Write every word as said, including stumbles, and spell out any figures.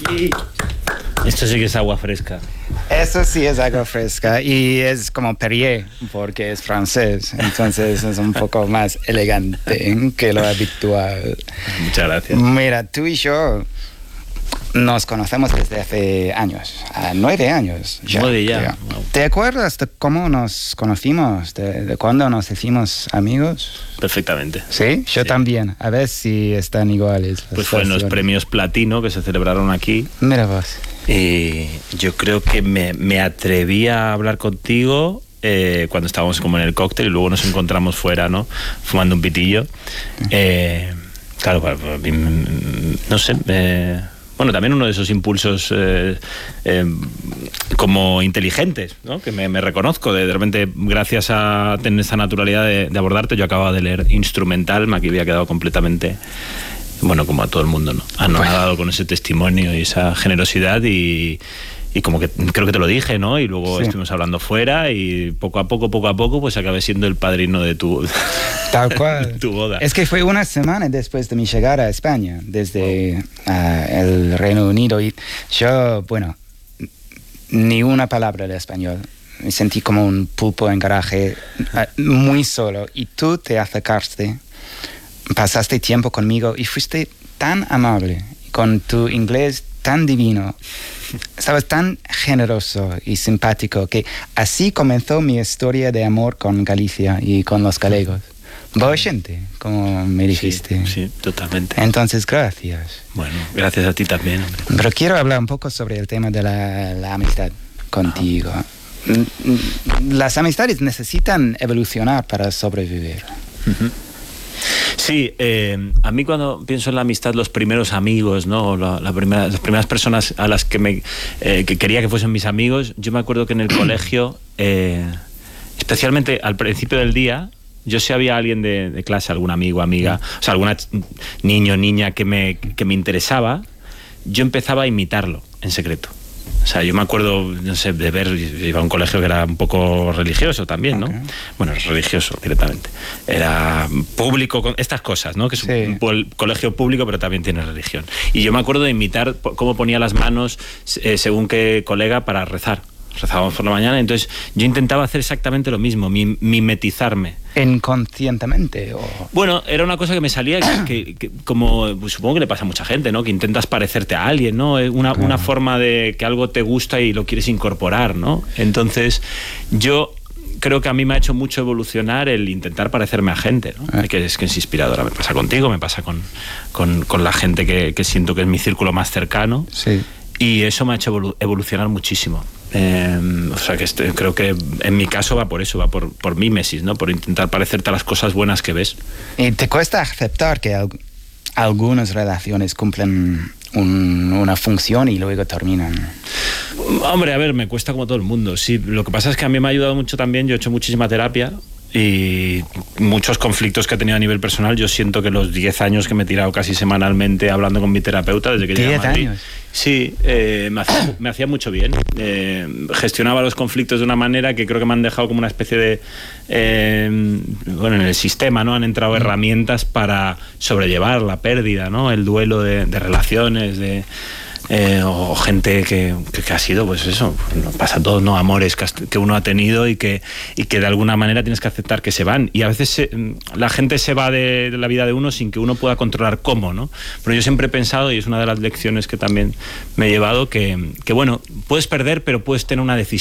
Sí. Esto sí que es agua fresca. Eso sí es agua fresca y es como Perrier porque es francés, entonces es un poco más elegante que lo habitual. Muchas gracias. Mira, tú y yo nos conocemos desde hace años, uh, nueve años. Ya, nueve ya. Wow. ¿Te acuerdas de cómo nos conocimos, de, de cuándo nos hicimos amigos? Perfectamente. ¿Sí? Yo sí. también. A ver si están iguales. Pues fue en los premios Platino que se celebraron aquí. Mira vos. Y yo creo que me, me atreví a hablar contigo eh, cuando estábamos como en el cóctel y luego nos encontramos fuera, ¿no? Fumando un pitillo. Eh, claro, no sé... Eh, Bueno, también uno de esos impulsos eh, eh, como inteligentes, ¿no? Que me, me reconozco, de, de repente, gracias a tener esa naturalidad de, de abordarte, yo acababa de leer Instrumental, me había quedado completamente, bueno, como a todo el mundo, ¿no? Anonadado con ese testimonio y esa generosidad y... Y como que creo que te lo dije, ¿no? Y luego sí. estuvimos hablando fuera y poco a poco, poco a poco, pues acabé siendo el padrino de tu, Tal cual. tu boda. Es que fue una semana después de mi llegada a España, desde oh. uh, el Reino Unido. Y yo, bueno, ni una palabra de español. Me sentí como un pulpo en garaje, uh, muy solo. Y tú te acercaste, pasaste tiempo conmigo y fuiste tan amable, con tu inglés tan divino. Estabas tan generoso y simpático que así comenzó mi historia de amor con Galicia y con los galegos. Boa gente, como me dijiste. Sí, sí, totalmente. Entonces, gracias. Bueno, gracias a ti también. Pero quiero hablar un poco sobre el tema de la, la amistad contigo. Ajá. Las amistades necesitan evolucionar para sobrevivir. Uh-huh. Sí, eh, a mí cuando pienso en la amistad, los primeros amigos, ¿no? La, la primera, las primeras personas a las que, me, eh, que quería que fuesen mis amigos, yo me acuerdo que en el colegio, eh, especialmente al principio del día, yo si había alguien de, de clase, algún amigo, amiga, o sea, algún niño, niña que me, que me interesaba, yo empezaba a imitarlo en secreto. O sea, yo me acuerdo, no sé, de ver, iba a un colegio que era un poco religioso también, ¿no? Okay. Bueno, religioso directamente. Era público, con estas cosas, ¿no? Que es sí. un, un colegio público, pero también tiene religión. Y yo me acuerdo de imitar cómo ponía las manos eh, según qué colega para rezar. Rezábamos por la mañana, entonces yo intentaba hacer exactamente lo mismo, mim mimetizarme. ¿Inconscientemente? O... Bueno, era una cosa que me salía, que, que, que como pues, supongo que le pasa a mucha gente, ¿no? Que intentas parecerte a alguien, ¿no? Una, claro. una forma de que algo te gusta y lo quieres incorporar, ¿no? Entonces, yo creo que a mí me ha hecho mucho evolucionar el intentar parecerme a gente, ¿no? Eh. Que es que es inspiradora. Me pasa contigo, me pasa con, con, con la gente que, que siento que es mi círculo más cercano. Sí. Y eso me ha hecho evolu evolucionar muchísimo. Eh, o sea que este, creo que en mi caso va por eso, va por, por mímesis, ¿no? Por intentar parecerte a las cosas buenas que ves. ¿Y te cuesta aceptar que al algunas relaciones cumplen un, una función y luego terminan? Hombre, a ver, me cuesta como todo el mundo. Sí, lo que pasa es que a mí me ha ayudado mucho también. Yo he hecho muchísima terapia y muchos conflictos que he tenido a nivel personal. Yo siento que los diez años que me he tirado casi semanalmente hablando con mi terapeuta desde que llegué a Madrid, años. Sí, eh, me, hacía, me hacía mucho bien. Eh, gestionaba los conflictos de una manera que creo que me han dejado como una especie de... Eh, bueno, en el sistema, ¿no? Han entrado herramientas para sobrellevar la pérdida, ¿no? El duelo de, de relaciones, de... Eh, o gente que, que, que ha sido, pues eso, pasa todo, ¿no? Amores que, has, que uno ha tenido y que, y que de alguna manera tienes que aceptar que se van. Y a veces se, la gente se va de, de la vida de uno sin que uno pueda controlar cómo, ¿no? Pero yo siempre he pensado, y es una de las lecciones que también me he llevado, que, que bueno, puedes perder, pero puedes tener una decisión.